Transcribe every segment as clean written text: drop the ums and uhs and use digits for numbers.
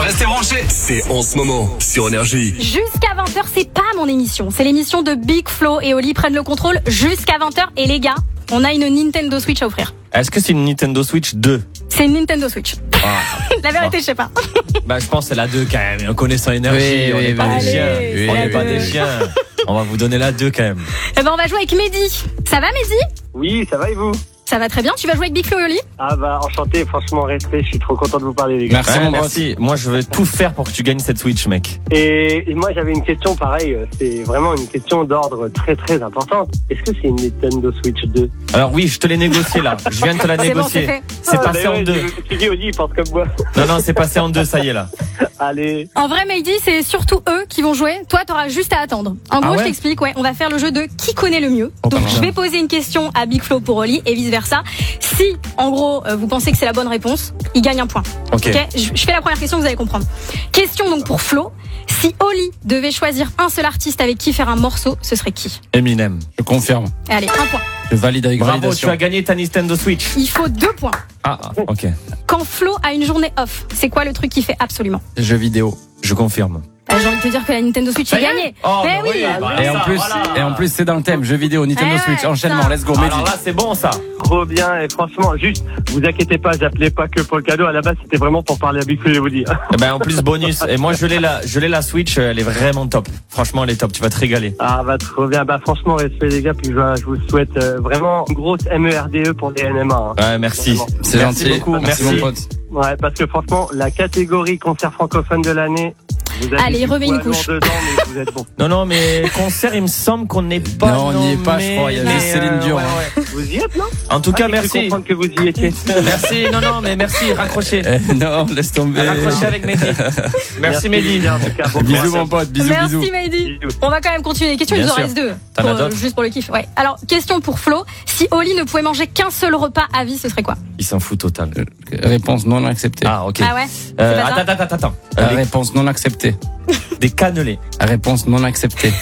Restez branchés. C'est en ce moment sur Énergie. Jusqu'à 20h, c'est pas mon émission. C'est l'émission de Big Flo et Oli prennent le contrôle jusqu'à 20h. Et les gars, on a une Nintendo Switch à offrir. Est-ce que c'est une Nintendo Switch 2? C'est une Nintendo Switch. La vérité, je sais pas. Bah, je pense que c'est la 2 quand même. En connaissant Énergie, on n'est pas des chiens. On n'est pas des chiens. On va vous donner la 2 quand même. Eh ben, on va jouer avec Mehdi. Ça va, Mehdi? Oui, ça va et vous? Ça va très bien. Tu vas jouer avec Big Flo et Oli? Ah bah enchanté, franchement respect, je suis trop content de vous parler les gars. Merci, merci. Moi, je vais tout faire pour que tu gagnes cette Switch, mec. Et moi j'avais une question pareil, c'est vraiment une question d'ordre très très importante. Est-ce que c'est une Nintendo Switch 2? Alors oui, je te l'ai négocié là. Je viens de te la négocier. Bon, c'est passé en 2. Tu dis Oli, il pense comme moi. Non, c'est passé en 2, ça y est là. Allez. En vrai, Mehdi, c'est surtout eux qui vont jouer. Toi, t'auras juste à attendre. En gros, je t'explique, on va faire le jeu de qui connaît le mieux. Donc, je vais poser une question à Big Flo pour Oli et vice versa. Si, en gros, vous pensez que c'est la bonne réponse, il gagne un point. Ok. Je fais la première question, vous allez comprendre. Question donc pour Flo. Si Oli devait choisir un seul artiste avec qui faire un morceau, ce serait qui? Eminem. Je confirme. Allez, un point. Je valide avec Bravo, validation. tu as gagné ta Nintendo Switch. Il faut 2 points. Ah, ok. Quand Flo a une journée off, c'est quoi le truc qu'il fait absolument? Jeux vidéo. Je confirme. J'ai envie de te dire que la Nintendo Switch est gagnée. Oh, Mais bah oui. Et en plus, c'est dans le thème jeu vidéo Nintendo Switch. Enchaînement, let's go, Mehdi. Alors là, c'est bon ça. Trop bien et franchement juste, vous inquiétez pas, j'appelais pas que pour le cadeau, à la base c'était vraiment pour parler à Big Flo et Oli. Eh ben, en plus, bonus. Et moi, je l'ai la Switch, elle est vraiment top. Franchement, elle est top, tu vas te régaler. Ah bah trop bien, bah franchement respect les gars, puis je vous souhaite vraiment une grosse MERDE pour les NMA. Hein. Ouais, merci. Vraiment. C'est Merci gentil. beaucoup, Merci, merci. mon pote. Ouais, parce que franchement, la catégorie concert francophone de l'année, vous avez Allez, du remets une poids couche. lourd dedans, mais vous êtes bon. Non, mais concert, il me semble qu'on n'est pas. Non, on n'y est pas, je crois. Il y a nommé, juste Céline Dion. ouais. Vous y êtes, non? En tout cas, J'ai cru merci. comprendre que vous y étiez. Merci, mais merci, raccrochez. Non, laisse tomber. Raccrochez avec Mehdi. Merci Mehdi. En tout cas, bon Bisous, courage. mon pote. Bisous, Merci bisous. Mehdi. Bisous. On va quand même continuer les questions, il Bien nous en sûr. reste 2. T'en as d'autres Juste pour le kiff. Ouais. Alors, question pour Flo. Si Oli ne pouvait manger qu'un seul repas à vie, ce serait quoi? Il s'en fout total. Réponse non acceptée. Ah, ok. Ah ouais? C'est pas ça Attends. Réponse non acceptée. Des cannelés. Réponse non acceptée.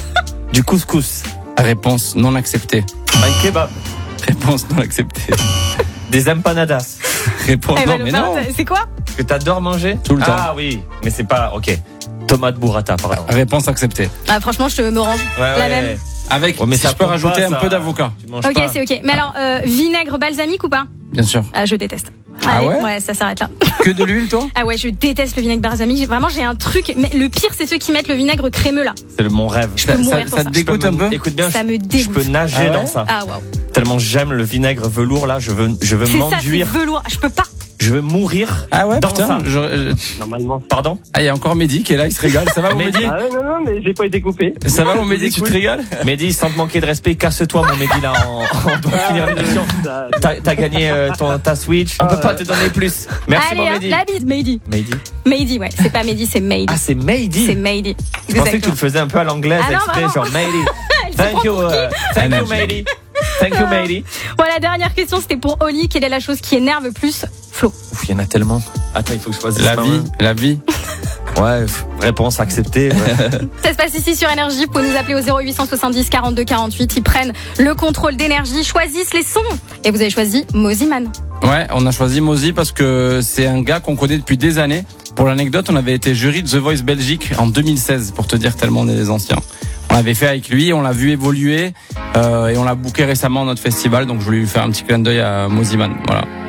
Du couscous. Réponse non acceptée. Un kebab. Réponse non acceptée. Des empanadas. Réponse Eh non, ben, mais le non. pain, c'est quoi? Que t'adores manger? Tout le temps. Ah oui, mais c'est pas, ok. Tomate burrata, par exemple. Réponse acceptée. Ah, franchement, je me range. La même. Avec, Ouais, mais si ça je peux compte rajouter pas, un ça. peu d'avocat. Tu manges Ok, pas. c'est ok. Mais alors, vinaigre balsamique ou pas? Bien sûr. Ah, je déteste. Ah Allez, ouais Ouais, ça s'arrête là. Que de l'huile, toi? Ah ouais, je déteste le vinaigre balsamique. Vraiment, j'ai un truc. Mais le pire, c'est ceux qui mettent le vinaigre crémeux là. C'est mon rêve. peux mourir Ça pour te dégoûte un peu? Écoute bien, Ça me je dégoûte. peux nager Ah ouais dans ça. Ah waouh. Tellement j'aime le vinaigre velours là, je veux C'est ça, c'est m'enduire. velours. Je peux pas. Je veux mourir. Ah ouais, dans putain. ça. Normalement. Pardon? Ah, il y a encore Mehdi qui est là, il se régale. Ça va, mon Mehdi? Ah ouais, non, mais j'ai pas été coupé. Ça va, mon Mehdi, tu te régales? Mehdi, sans te manquer de respect, casse-toi mon Mehdi là, on doit finir l'émission. Ça- T'as gagné ta Switch, on peut pas te donner plus. Merci Allez, mon hein, Mehdi. la bise, Mehdi. Mehdi. Mehdi, ouais. C'est pas Mehdi, c'est Mehdi. Ah, c'est Mehdi. C'est Mehdi. Je pensais que tu le faisais un peu à l'anglaise, Ah non, exprès, vraiment. genre Mehdi. Thank you, Mehdi. Thank you, Mehdi. Bon, la dernière question, c'était pour Oli. Quelle est la chose qui énerve le plus Flo? Ouf, il y en a tellement. Attends, il faut que je choisisse. La vie. Ouais, réponse acceptée. Ouais. Ça se passe ici sur Énergie. Vous pouvez nous appeler au 0870 42 48. Ils prennent le contrôle d'Énergie, choisissent les sons. Et vous avez choisi Moziman. Ouais, on a choisi Mozi parce que c'est un gars qu'on connaît depuis des années. Pour l'anecdote, on avait été jury de The Voice Belgique en 2016, pour te dire tellement on est des anciens. On l'avait fait avec lui, on l'a vu évoluer et on l'a booké récemment à notre festival, donc je voulais lui faire un petit clin d'œil à Moziman. Voilà.